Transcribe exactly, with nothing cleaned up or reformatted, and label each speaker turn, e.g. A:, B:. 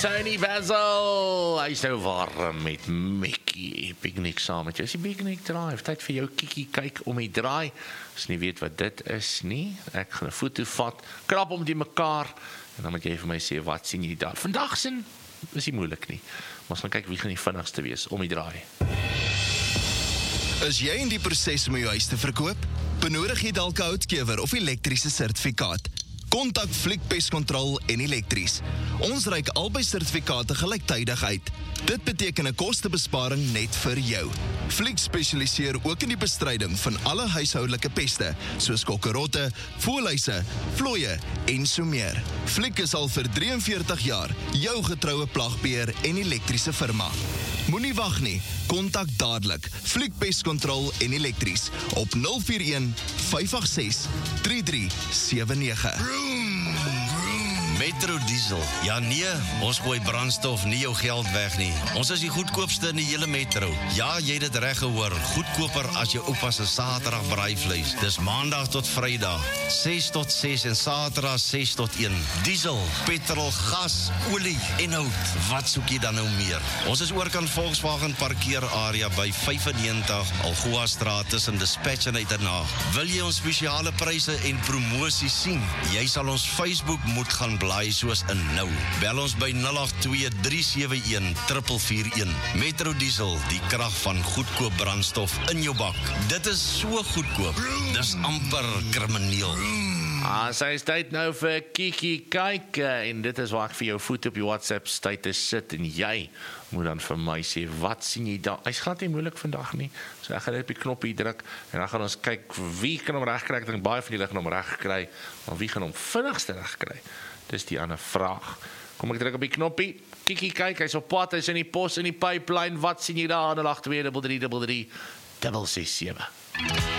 A: Tony Basil, hy is nou warm met Mickey, Picnic saam met jou. Is die Picnic Drive, tyd vir jou kiekie kyk om die draai. As nie weet wat dit is nie, ek gaan 'n foto vat, krap om die mekaar, en dan moet jy vir my sê, wat sien jy daar? Vandag sin, is nie moeilik nie. Ons gaan kyk wie gaan die vinnigste wees om die draai.
B: Is jy in die proses om jou huis te verkoop? Benodig jy dalk 'n houtkewer of elektriese sertifikaat? Kontak Fliek Pestkontrol en Elektries. Ons reik albei sertifikate gelyktydig uit. Dit beteken 'n kostebesparing net vir jou. Fliek spesialiseer ook in die bestryding van alle huishoudelike peste, soos kokkerotte, voëlhuise, vlooie en so meer. Fliek is al vir drie en veertig jaar jou getroue plagbeheer en elektriese firma. Moenie wag nie, kontak dadelik Fliek Pestkontrol en Elektries op nul vier een, vyf agt ses, drie drie sewe nege.
C: Metro Diesel. Ja nee, ons gooi brandstof nie jou geld weg nie. Ons is die goedkoopste in die hele metro. Ja, jy het dit reg gehoor. Goedkoper as jou oupa se Saterdag braaivleis. Dis Maandag tot Vrydag, ses tot ses en Saterdag ses tot een. Diesel, petrol, gas, olie en hout. Wat soek jy dan nou meer? Ons is oorkant Volkswagen parkeerarea by vyf en negentig Algoa Straat tussen Dispatch en Uiternaag. Wil jy ons spesiale pryse en promosies sien? Jy sal ons Facebook moet gaan blaai soos in nou. Bel ons by nul agt twee, drie sewe een, vier vier een. Metro Diesel, die krag van goedkoop brandstof in jou bak. Dit is so goedkoop. Dis amper krimineel.
A: Ah, sy is tyd nou vir Kiki kyk, en dit is waar ek vir jou voet op die WhatsApp status sit, en jy moet dan vir my sê, wat sien jy daar? Hy's glad nie moeilik vandag nie, so ek gaan net op die knoppie druk, en dan gaan ons kyk wie kan hom reg kry. Ek dink baie van julle gaan hom reg kry, maar wie gaan hom vinnigste reg kry? Dis die ander vraag. Kom ek druk op die knoppie, Kiki kyk, hy's op pad, hy's in die pos, in die pipeline, wat sien jy daar? nul agt twee, drie drie drie, ses ses sewe.